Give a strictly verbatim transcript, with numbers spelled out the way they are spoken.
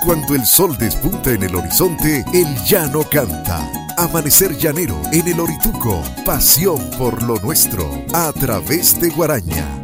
Cuando el sol despunta en el horizonte, el llano canta. Amanecer llanero en el Orituco, pasión por lo nuestro, a través de Guaraña.